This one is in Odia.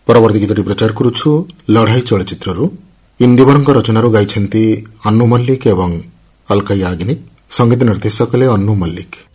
ପରବର୍ତ୍ତୀ ଗୀତଟି ପ୍ରଚାର କରୁଛୁ ଲଢ଼ାଇ ଚଳଚ୍ଚିତ୍ରରୁ। ଇନ୍ଦୁବରଙ୍କ ରଚନାରୁ ଗାଇଛନ୍ତି ଅନୁ ମଲ୍ଲିକ ଏବଂ ଅଲକା ୟାଗ୍ନିକ୍। ସଙ୍ଗୀତ ନିର୍ଦ୍ଦେଶକ ହେଲେ ଅନୁ ମଲ୍ଲିକ।